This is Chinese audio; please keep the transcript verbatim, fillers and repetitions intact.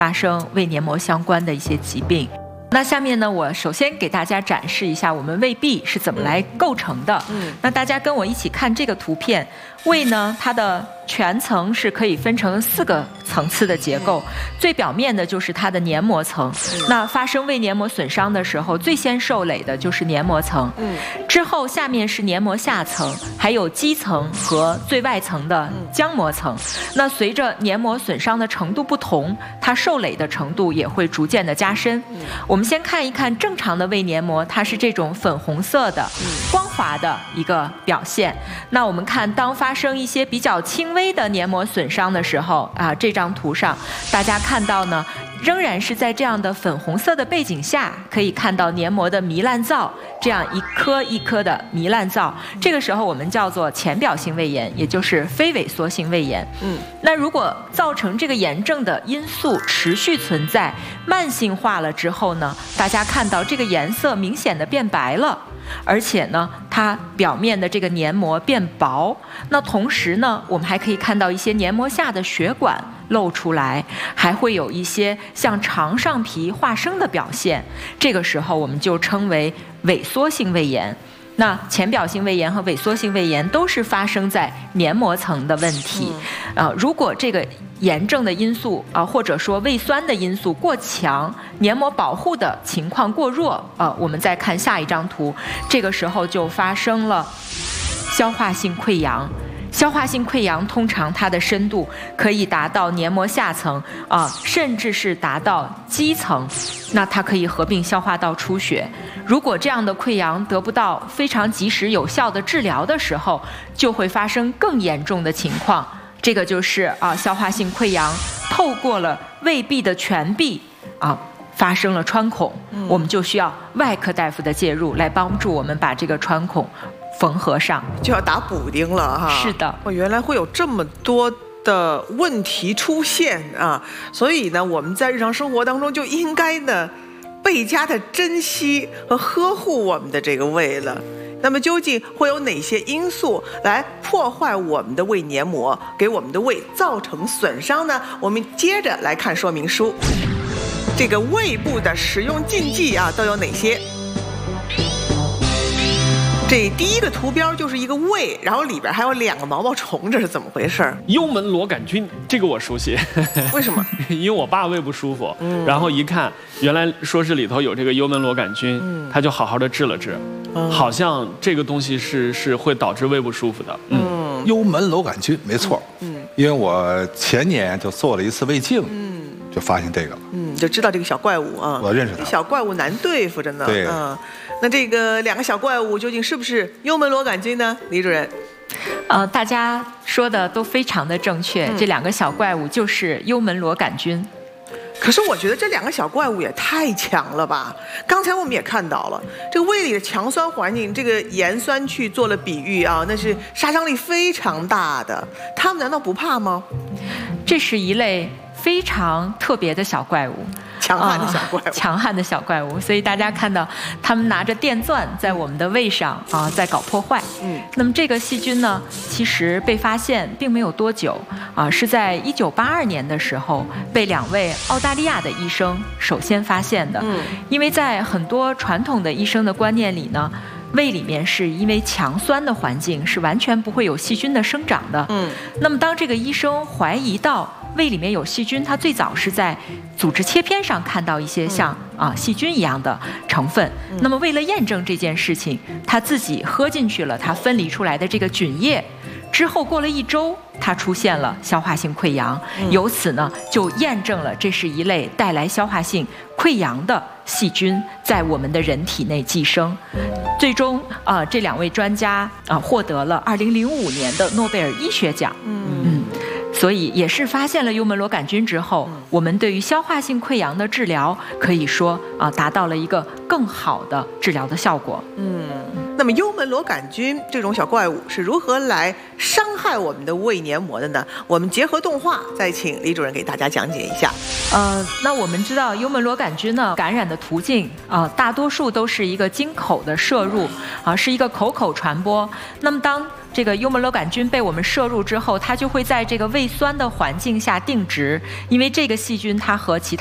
发生胃黏膜相关的一些疾病。那下面呢，我首先给大家展示一下我们胃壁是怎么来构成的。嗯，那大家跟我一起看这个图片，胃呢，它的全层是可以分成四个层次的结构，最表面的就是它的黏膜层。那发生胃黏膜损伤的时候，最先受累的就是黏膜层。嗯，之后下面是黏膜下层，还有基层和最外层的浆膜层。那随着黏膜损伤的程度不同，它受累的程度也会逐渐的加深。我们先看一看正常的胃黏膜，它是这种粉红色的、光滑的一个表现。那我们看，当发生一些比较轻微的黏膜损伤的时候啊，这张图上大家看到呢，仍然是在这样的粉红色的背景下，可以看到黏膜的糜烂灶，这样一颗一颗的糜烂灶。这个时候我们叫做浅表性胃炎，也就是非萎缩性胃炎。嗯，那如果造成这个炎症的因素持续存在，慢性化了之后呢，大家看到这个颜色明显的变白了。而且呢，它表面的这个黏膜变薄，那同时呢，我们还可以看到一些黏膜下的血管露出来，还会有一些像肠上皮化生的表现。这个时候我们就称为萎缩性胃炎。那浅表性胃炎和萎缩性胃炎都是发生在黏膜层的问题。呃，如果这个炎症的因素啊、呃，或者说胃酸的因素过强，黏膜保护的情况过弱，呃，我们再看下一张图，这个时候就发生了消化性溃疡。消化性溃疡通常它的深度可以达到黏膜下层啊、呃，甚至是达到基层，那它可以合并消化道出血。如果这样的溃疡得不到非常及时有效的治疗的时候，就会发生更严重的情况。这个就是啊，消化性溃疡透过了胃壁的全壁啊，发生了穿孔，我们就需要外科大夫的介入来帮助我们把这个穿孔缝合上， 就要打补丁了哈。 是的， 我原来会有这么多的问题出现啊，所以呢，我们在日常生活当中就应该呢倍加的珍惜和呵护我们的这个胃了。那么究竟会有哪些因素来破坏我们的胃黏膜，给我们的胃造成损伤呢？我们接着来看说明书。这个胃部的使用禁忌啊，都有哪些？这第一个图标就是一个胃，然后里边还有两个毛毛虫，这是怎么回事？ 幽门螺杆菌，这个我熟悉。 为什么？ 因为我爸胃不舒服，嗯、然后一看，原来说是里头有这个幽门螺杆菌，嗯、他就好好的治了治，嗯、好像这个东西是是会导致胃不舒服的。嗯， 嗯幽门螺杆菌没错。嗯，嗯因为我前年就做了一次胃镜，嗯，就发现这个了。 嗯，就知道这个小怪物啊， 我认识他。 小怪物难对付着呢。 对， 嗯。那这个两个小怪物究竟是不是幽门螺杆菌呢？李主任， 呃，大家说的都非常的正确，嗯、这两个小怪物就是幽门螺杆菌。 可是我觉得这两个小怪物也太强了吧！刚才我们也看到了，这个胃里的强酸环境，这个盐酸去做了比喻啊，那是杀伤力非常大的。他们难道不怕吗？ 这是一类非常特别的小怪物。 强悍的小怪物、 呃，强悍的小怪物，所以大家看到他们拿着电钻在我们的胃上啊、呃，在搞破坏。嗯，那么这个细菌呢，其实被发现并没有多久啊、呃，是在一九八二年的时候被两位澳大利亚的医生首先发现的。嗯，因为在很多传统的医生的观念里呢，胃里面是因为强酸的环境是完全不会有细菌的生长的。嗯，那么当这个医生怀疑到胃里面有细菌，他最早是在组织切片上看到一些像啊细菌一样的成分。那么为了验证这件事情，他自己喝进去了他分离出来的这个菌液，之后过了一周，它出现了消化性溃疡，由此呢就验证了这是一类带来消化性溃疡的细菌在我们的人体内寄生。最终啊、呃，这两位专家啊、呃、获得了二零零五年的诺贝尔医学奖。嗯。嗯所以也是发现了幽门螺杆菌之后，我们对于消化性溃疡的治疗可以说啊达到了一个更好的治疗的效果。嗯， 那么幽门螺杆菌这种小怪物是如何来伤害我们的胃黏膜的呢？我们结合动画，再请李主任给大家讲解一下。 呃，那我们知道幽门螺杆菌呢感染的途径啊、呃，大多数都是一个经口的摄入啊，是一个口口传播。那么当这个幽门螺杆菌被我们摄入之后，它就会在这个胃酸的环境下定植，因为这个细菌它和其他